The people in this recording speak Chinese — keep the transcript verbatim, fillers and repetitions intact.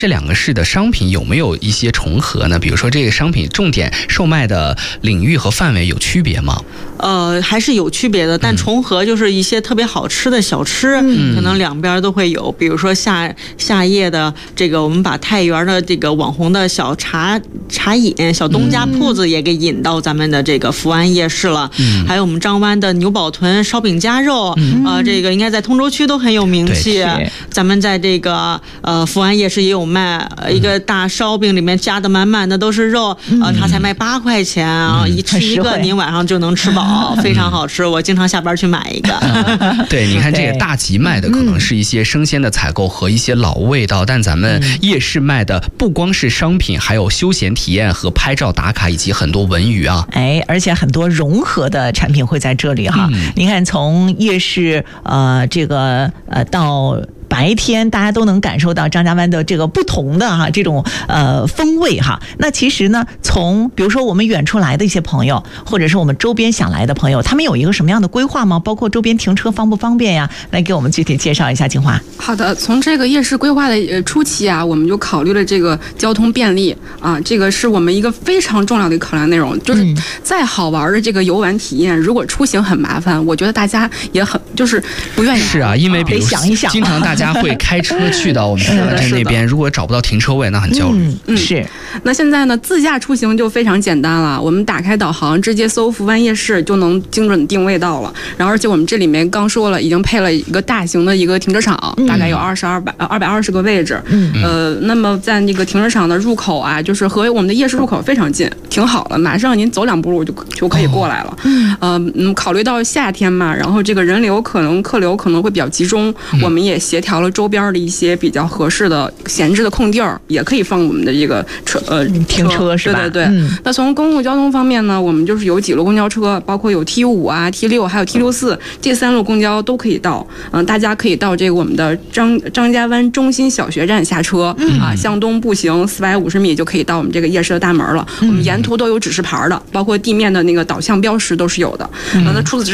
这两个市的商品有没有一些重合呢？比如说这个商品重点售卖的领域和范围有区别吗？ 呃，还是有区别的，但重合就是一些特别好吃的小吃，嗯、可能两边都会有。比如说夏夏夜的这个，我们把太原的这个网红的小茶茶饮、小东家铺子也给引到咱们的这个福安夜市了。嗯、还有我们张湾的牛宝豚烧饼夹肉，嗯、呃，这个应该在通州区都很有名气。咱们在这个呃福安夜市也有卖一个大烧饼，里面夹的满满的都是肉，嗯、呃，它才卖八块钱啊，嗯、一吃一个您晚上就能吃饱，非常好吃。我经常下班去买一个。 嗯、对，你看这个大集卖的可能是一些生鲜的采购和一些老味道，嗯、但咱们夜市卖的不光是商品，还有休闲体验和拍照打卡以及很多文娱啊。 哎，而且很多融合的产品会在这里哈。嗯、你看从夜市呃这个呃到白天大家都能感受到张家湾的这个不同的哈这种呃风味哈。那其实呢，从比如说我们远处来的一些朋友，或者是我们周边想来的朋友，他们有一个什么样的规划吗？包括周边停车方不方便呀？来给我们具体介绍一下，金华。 好的，从这个夜市规划的初期啊，我们就考虑了这个交通便利啊，这个是我们一个非常重要的考量内容。就是再好玩的这个游玩体验，如果出行很麻烦，我觉得大家也很就是不愿意。 是啊，因为比如想一想，经常大家。大家会开车去到我们福安镇那边，如果找不到停车位，那很焦虑。 嗯，嗯是。 那现在呢，自驾出行就非常简单了，我们打开导航，直接搜福安夜市就能精准定位到了。然后，而且我们这里面刚说了，已经配了一个大型的一个停车场，嗯、大概有二十二百二百二十个位置。嗯，呃，那么在那个停车场的入口啊，就是和我们的夜市入口非常近，挺好的，马上您走两步路就就可以过来了。嗯，呃，嗯，考虑到夏天嘛，然后这个人流可能客流可能会比较集中，嗯、我们也协调了周边的一些比较合适的闲置的空地儿，也可以放我们的这个车呃停车是吧？ 对对对。嗯、那从公共交通方面呢，我们就是有几路公交车，包括有 T 五啊、T 六还有 T 六四这三路公交都可以到。嗯、呃，大家可以到这个我们的张张家湾中心小学站下车，嗯、啊，向东步行四百五十米就可以到我们这个夜市的大门了。嗯、我们沿途都有指示牌的，包括地面的那个导向标识都是有的。嗯、那除此之